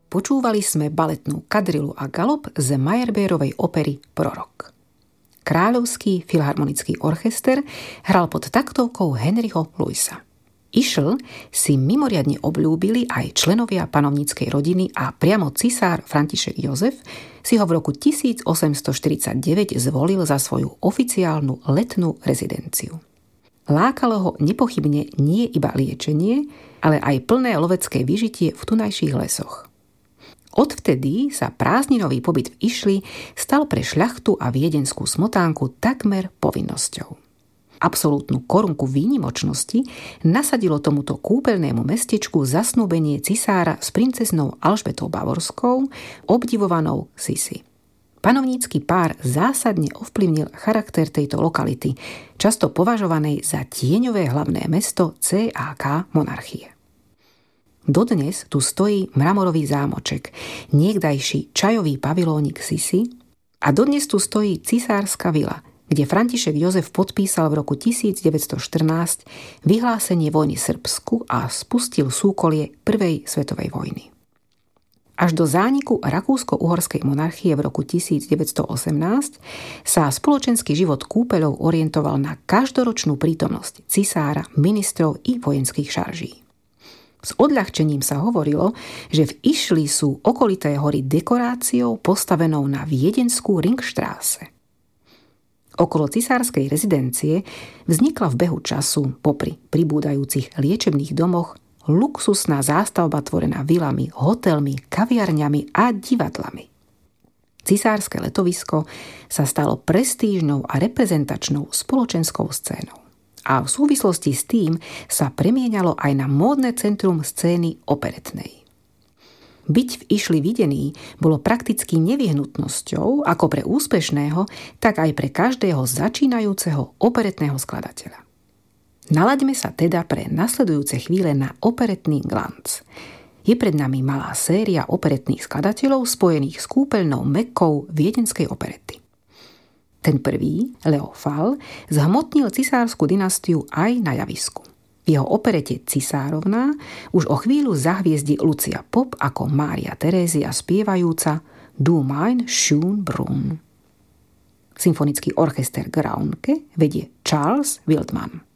Počúvali sme baletnú kadrilu a galop z Meyerbeerovej opery Prorok. Kráľovský filharmonický orchester hral pod taktovkou Henryho Louisa. Ischl si mimoriadne obľúbili aj členovia panovníckej rodiny a priamo cisár František Jozef si ho v roku 1849 zvolil za svoju oficiálnu letnú rezidenciu. Lákalo ho nepochybne nie iba liečenie, ale aj plné lovecké vyžitie v tunajších lesoch. Odvtedy sa prázdninový pobyt v Ischli stal pre šľachtu a viedenskú smotánku takmer povinnosťou. Absolútnu korunku výnimočnosti nasadilo tomuto kúpeľnému mestečku zasnúbenie cisára s princeznou Alžbetou Bavorskou, obdivovanou Sisi. Panovnícky pár zásadne ovplyvnil charakter tejto lokality, často považovanej za tieňové hlavné mesto CAK monarchie. Dodnes tu stojí mramorový zámoček, niekdajší čajový pavilónik Sisi, a dodnes tu stojí cisárska vila, kde František Jozef podpísal v roku 1914 vyhlásenie vojny Srbsku a spustil súkolie Prvej svetovej vojny. Až do zániku Rakúsko-uhorskej monarchie v roku 1918 sa spoločenský život kúpeľov orientoval na každoročnú prítomnosť cisára, ministrov i vojenských šarží. S odľahčením sa hovorilo, že v Ischli sú okolité hory dekoráciou postavenou na viedenskú Ringstraße. Okolo cisárskej rezidencie vznikla v behu času popri pribúdajúcich liečebných domoch luxusná zástavba tvorená vilami, hotelmi, kaviarňami a divadlami. Cisárske letovisko sa stalo prestížnou a reprezentačnou spoločenskou scénou. A v súvislosti s tým sa premieňalo aj na módne centrum scény operetnej. Byť v Ischli videný bolo prakticky nevyhnutnosťou ako pre úspešného, tak aj pre každého začínajúceho operetného skladateľa. Nalaďme sa teda pre nasledujúce chvíle na operetný glanc. Je pred nami malá séria operetných skladateľov spojených s kúpeľnou Mekkou viedenskej operety. Ten prvý, Leo Fall, zhmotnil cisársku dynastiu aj na javisku. V jeho operete Cisárovná už o chvíľu zahviezdi Lucia Pop ako Mária Terézia spievajúca Du mein schön Brunn. Symfonický orchester Graunke vedie Charles Wildman.